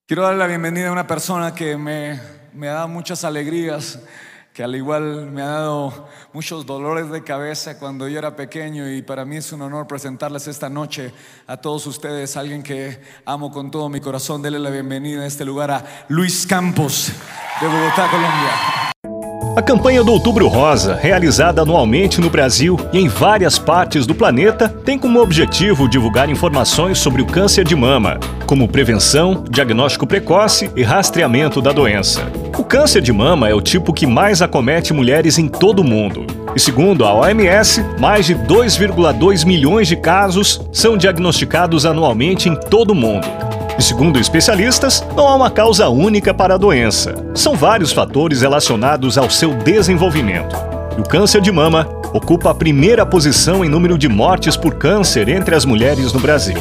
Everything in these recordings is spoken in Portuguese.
Quiero dar la bienvenida a una persona que me ha dado muchas alegrías, que al igual me ha dado muchos dolores de cabeza cuando yo era pequeño, y para mí es un honor presentarles esta noche a todos ustedes, alguien que amo con todo mi corazón. Denle la bienvenida a este lugar a Luis Campos, de Bogotá, Colômbia. A campanha do Outubro Rosa, realizada anualmente no Brasil e em várias partes do planeta, tem como objetivo divulgar informações sobre o câncer de mama, como prevenção, diagnóstico precoce e rastreamento da doença. O câncer de mama é o tipo que mais acomete mulheres em todo o mundo. E segundo a OMS, mais de 2,2 milhões de casos são diagnosticados anualmente em todo o mundo. E segundo especialistas, não há uma causa única para a doença. São vários fatores relacionados ao seu desenvolvimento. E o câncer de mama ocupa a primeira posição em número de mortes por câncer entre as mulheres no Brasil.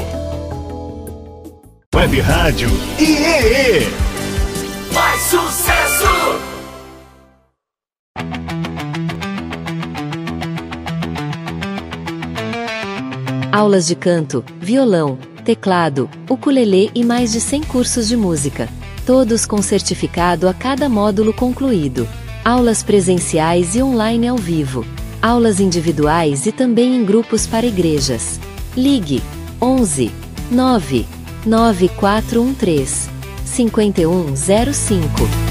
Web Rádio IEE. Mais sucesso! Aulas de canto, violão, teclado, ukulele e mais de 100 cursos de música. Todos com certificado a cada módulo concluído. Aulas presenciais e online ao vivo. Aulas individuais e também em grupos para igrejas. Ligue 11 9 9413 5105.